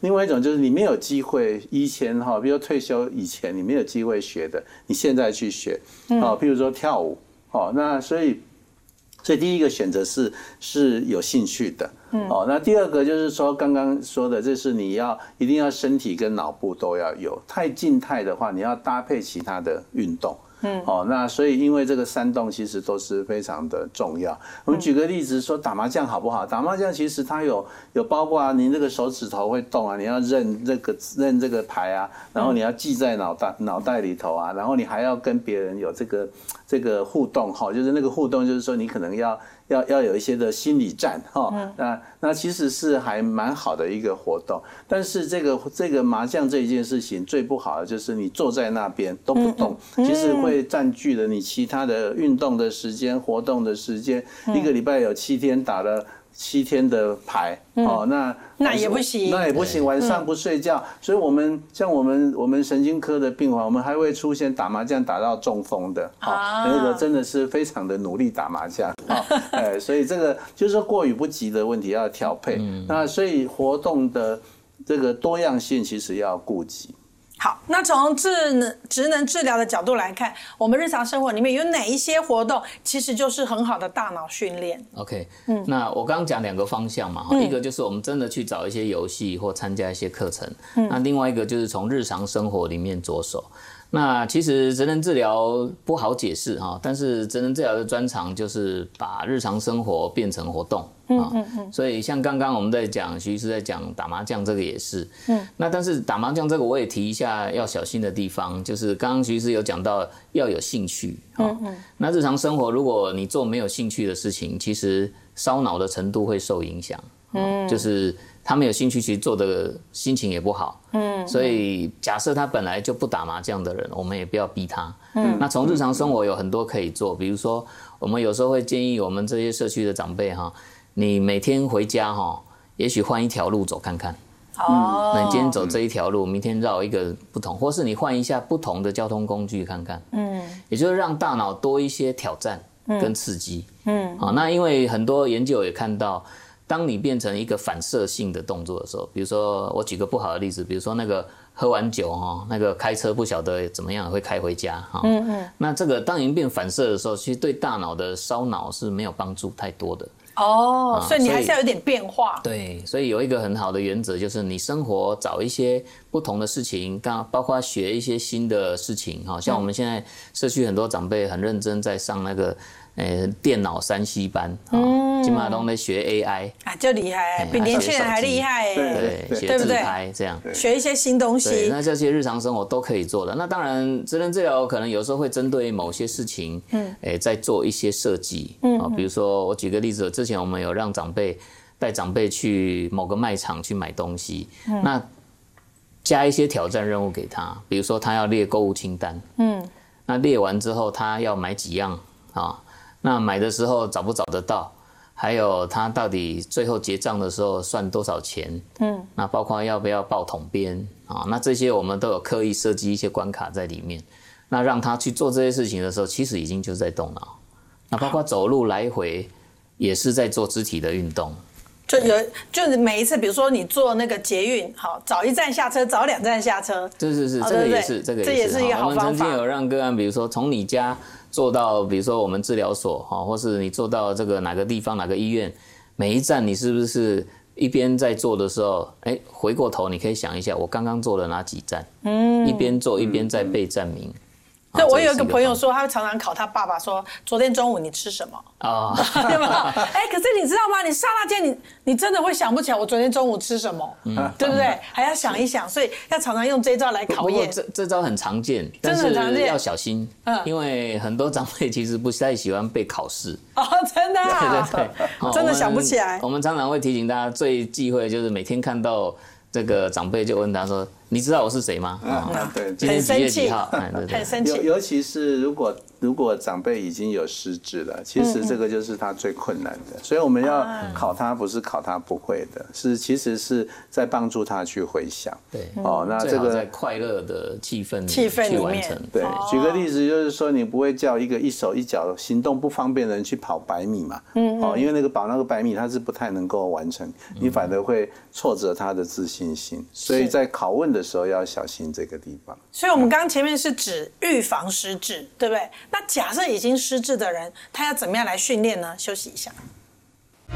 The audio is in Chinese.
另外一种就是你没有机会，以前哈，比如退休以前你没有机会学的，你现在去学，譬如说跳舞，那所以第一个选择是有兴趣的，那第二个就是说刚刚说的，这是你一定要身体跟脑部都要有，太静态的话，你要搭配其他的运动。那所以因为这个3动其实都是非常的重要。我们举个例子说打麻将好不好？打麻将其实它有包括你那个手指头会动啊，你要认这个牌啊，然后你要记在脑袋里头啊，然后你还要跟别人有这个互动哈，就是那个互动就是说你可能要有一些的心理战哈，那其实是还蛮好的一个活动。但是这个麻将这一件事情最不好的就是你坐在那边都不动，其实会占据了你其他的运动的时间、活动的时间。一个礼拜有7天打了7天的牌， 那也不行， 那也不行，晚上不睡觉。所以像我们神经科的病患，我们还会出现打麻将打到中风的，那个真的是非常的努力打麻将，所以这个就是说过于不及的问题要调配。那所以活动的这个多样性其实要顾及。 好，那从职能治疗的角度来看，我们日常生活里面有哪一些活动其实就是很好的大脑训练 ？OK，那我刚刚讲2个方向嘛，一个就是我们真的去找一些游戏或参加一些课程，那另外一个就是从日常生活里面着手。那其实职能治疗不好解释哈，但是职能治疗的专长就是把日常生活变成活动啊。所以像刚刚我们在讲，徐医师在讲打麻将这个也是，那但是打麻将这个我也提一下要小心的地方，就是刚刚徐医师有讲到要有兴趣啊。那日常生活如果你做没有兴趣的事情，其实烧脑的程度会受影响，就是他没有兴趣，其实做的心情也不好。所以假设他本来就不打麻将的人，我们也不要逼他。那从日常生活有很多可以做，比如说我们有时候会建议我们这些社区的长辈哈，你每天回家哈，也许换一条路走看看。那你今天走这一条路，明天绕一个不同，或是你换一下不同的交通工具看看。也就是让大脑多一些挑战跟刺激。那因为很多研究也看到，当你变成一个反射性的动作的时候，比如说我举个不好的例子，比如说那个喝完酒那个开车不晓得怎么样会开回家那这个当你变反射的时候，其实对大脑的烧脑是没有帮助太多的。 所以你还是要有点变化。 对，所以有一个很好的原则，就是你生活找一些不同的事情，包括学一些新的事情。像我们现在社区很多长辈很认真在上那个电脑3C 班，基本上都在学 AI 就厉害，比年轻人还厉害。 对，学自拍这样， 学一些新东西。 那这些日常生活都可以做的。那当然，职能治疗可能有时候会针对某些事情，在做一些设计。比如说我举个例子，之前我们有让带长辈去某个卖场去买东西，那加一些挑战任务给他，比如说他要列购物清单，那列完之后他要买几样那买的时候找不找得到，还有他到底最后结账的时候算多少钱，那包括要不要报统编那这些我们都有刻意设计一些关卡在里面，那让他去做这些事情的时候，其实已经就是在动脑。那包括走路来回也是在做肢体的运动。 就是每一次，比如说你坐那个捷运，好，早1站下车，早2站下车。 是，这个也是， 这也是一个好方法。 我们曾经有让个案，比如说从你家坐到，比如说我们治疗所，或是你坐到这个哪个地方、哪个医院，每一站你是不是一边在做的时候，回过头你可以想一下，我刚刚做了哪几站？一边做一边在背站名。 对，我有一个朋友说，他常常考他爸爸说，昨天中午你吃什么？对吧？可是你知道吗？你刹那间你真的会想不起来我昨天中午吃什么，对不对？还要想一想，所以要常常用这一招来考验。 不过这招很常见，但是要小心，因为很多长辈其实不太喜欢被考试。 真的对， 真的想不起来。 我们常常会提醒大家，最忌讳就是每天看到这个长辈就问他说：“ 你知道我是谁吗？ 对， 今天几月几号？ 很生气。 尤其是如果长辈已经有失智了，其实这个就是他最困难的。所以我们要考他，不是考他不会的，其实是在帮助他去回想。 对， 那这个在快乐的气氛里完成。 对，举个例子就是说，你不会叫一个一手一脚行动不方便的人去跑100米嘛？因为那个跑那个100米他是不太能够完成，你反而会挫折他的自信心。所以在拷问的时候要小心这个地方。 所以我们刚刚前面是指预防失智，对不对？那假设已经失智的人，他要怎么样来训练呢？休息一下。